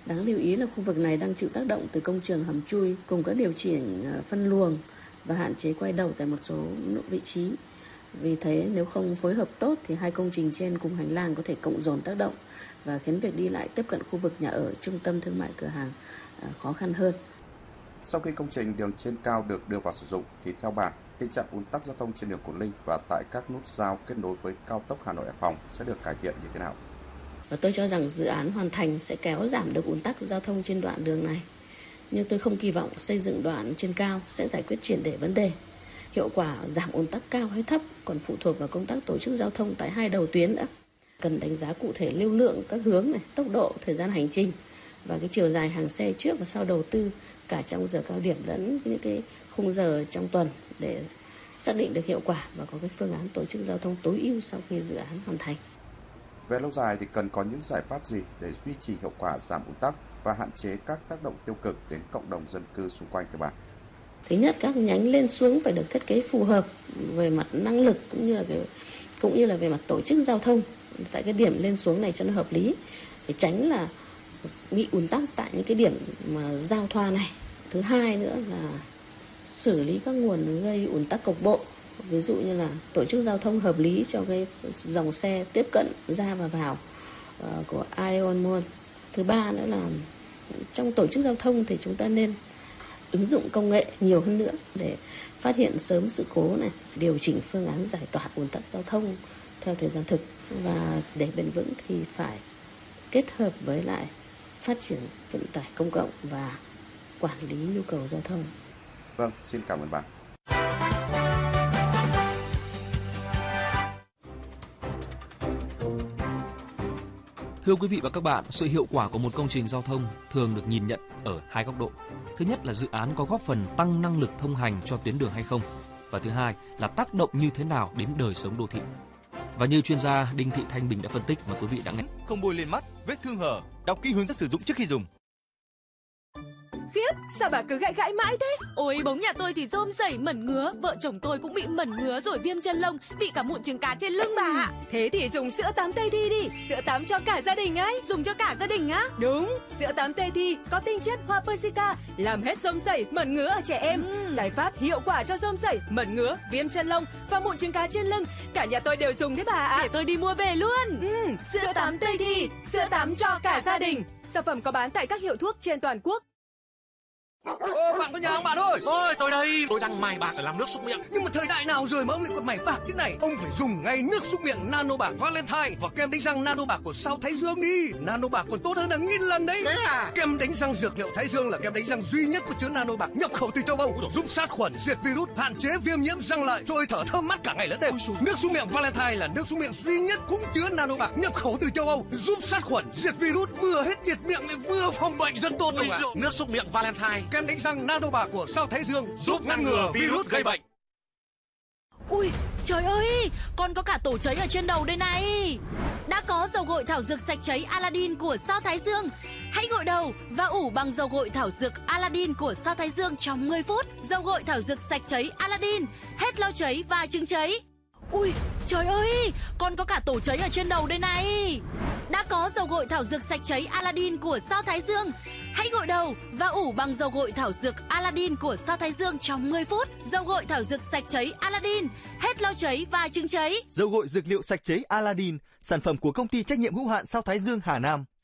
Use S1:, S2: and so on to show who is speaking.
S1: Đáng lưu ý là khu vực này đang chịu tác động từ công trường hầm chui cùng các điều chỉnh phân luồng và hạn chế quay đầu tại một số vị trí. Vì thế nếu không phối hợp tốt thì hai công trình trên cùng hành lang có thể cộng dồn tác động và khiến việc đi lại tiếp cận khu vực nhà ở, trung tâm thương mại, cửa hàng khó khăn hơn.
S2: Sau khi công trình đường trên cao được đưa vào sử dụng thì theo bà, tình trạng ùn tắc giao thông trên đường Cổn Linh và tại các nút giao kết nối với cao tốc Hà Nội - Hải Phòng sẽ được cải thiện như thế nào?
S1: Và tôi cho rằng dự án hoàn thành sẽ kéo giảm được ùn tắc giao thông trên đoạn đường này. Nhưng tôi không kỳ vọng xây dựng đoạn trên cao sẽ giải quyết triệt để vấn đề. Hiệu quả giảm ùn tắc cao hay thấp còn phụ thuộc vào công tác tổ chức giao thông tại hai đầu tuyến đã. Cần đánh giá cụ thể lưu lượng các hướng này, tốc độ, thời gian hành trình và cái chiều dài hàng xe trước và sau đầu tư cả trong giờ cao điểm lẫn những cái khung giờ trong tuần để xác định được hiệu quả và có cái phương án tổ chức giao thông tối ưu sau khi dự án hoàn thành.
S2: Về lâu dài thì cần có những giải pháp gì để duy trì hiệu quả giảm ùn tắc và hạn chế các tác động tiêu cực đến cộng đồng dân cư xung quanh thưa bà?
S1: Thứ nhất, các nhánh lên xuống phải được thiết kế phù hợp về mặt năng lực cũng như là về mặt tổ chức giao thông tại cái điểm lên xuống này cho nó hợp lý để tránh là bị ùn tắc tại những cái điểm mà giao thoa này. Thứ hai nữa là xử lý các nguồn gây ùn tắc cục bộ, ví dụ như là tổ chức giao thông hợp lý cho cái dòng xe tiếp cận ra và vào của Ion Mall. Thứ ba nữa là trong tổ chức giao thông thì chúng ta nên ứng dụng công nghệ nhiều hơn nữa để phát hiện sớm sự cố này, điều chỉnh phương án giải tỏa ùn tắc giao thông theo thời gian thực, và để bền vững thì phải kết hợp với lại phát triển vận tải công cộng và quản lý nhu cầu giao thông.
S2: Vâng, xin cảm ơn bà.
S3: Thưa quý vị và các bạn, sự hiệu quả của một công trình giao thông thường được nhìn nhận ở hai góc độ. Thứ nhất là dự án có góp phần tăng năng lực thông hành cho tuyến đường hay không. Và thứ hai là tác động như thế nào đến đời sống đô thị. Và như chuyên gia Đinh Thị Thanh Bình đã phân tích mà quý vị đã nghe.
S4: Không bôi lên mắt, vết thương hở, đọc kỹ hướng dẫn sử dụng trước khi dùng.
S5: Khiếp, sao bà cứ gãi gãi mãi thế? Ôi, bóng nhà tôi thì rôm rẩy mẩn ngứa, vợ chồng tôi cũng bị mẩn ngứa rồi viêm chân lông, bị cả mụn trứng cá trên lưng bà ạ. Thế thì dùng sữa tắm Tây Thi đi, sữa tắm cho cả gia đình ấy. Dùng cho cả gia đình á? Đúng, sữa tắm Tây Thi có tinh chất hoa persica, làm hết rôm rẩy, mẩn ngứa ở trẻ em. Giải pháp hiệu quả cho rôm rẩy, mẩn ngứa, viêm chân lông và mụn trứng cá trên lưng. Cả nhà tôi đều dùng đấy bà ạ. Để tôi đi mua về luôn. Sữa tắm Tây Thi, sữa tắm cho cả gia đình. Sản phẩm có bán tại các hiệu thuốc trên toàn quốc.
S6: Ô, bạn có nhà không bạn ơi? Ôi, tôi đây, tôi đang mài bạc để làm nước súc miệng. Nhưng mà thời đại nào rồi mà ông lại còn mài bạc thế này? Ông phải dùng ngay nước súc miệng Nano Bạc Valentine và kem đánh răng Nano Bạc của Sao Thái Dương đi. Nano Bạc còn tốt hơn hàng nghìn lần đấy. Thế à? Kem đánh răng dược liệu Thái Dương là kem đánh răng duy nhất có chứa Nano Bạc nhập khẩu từ châu Âu, giúp sát khuẩn, diệt virus, hạn chế viêm nhiễm răng lợi, cho hơi thở thơm mát cả ngày lẫn đêm. Nước súc miệng Valentine là nước súc miệng duy nhất cũng chứa Nano Bạc nhập khẩu từ châu Âu, giúp sát khuẩn, diệt virus, vừa hết nhiệt miệng lại vừa phòng bệnh dân tốt. Nước súc miệng Valentine, kem đánh răng Nano Bạc của Sao Thái Dương giúp ngăn ngừa virus gây bệnh.
S5: Ui, trời ơi, con có cả tổ cháy ở trên đầu đây này. Đã có dầu gội thảo dược sạch cháy Aladdin của Sao Thái Dương. Hãy gội đầu và ủ bằng dầu gội thảo dược Aladdin của Sao Thái Dương trong 10 phút. Dầu gội thảo dược sạch cháy Aladdin, hết lau cháy và chứng cháy. Ui, trời ơi, con có cả tổ cháy ở trên đầu đây này. Đã có dầu gội thảo dược sạch cháy Aladdin của Sao Thái Dương. Hãy gội đầu và ủ bằng dầu gội thảo dược Aladdin của Sao Thái Dương trong 10 phút. Dầu gội thảo dược sạch cháy Aladdin, hết lau cháy và chứng cháy.
S7: Dầu gội dược liệu sạch cháy Aladdin, sản phẩm của công ty trách nhiệm hữu hạn Sao Thái Dương Hà Nam.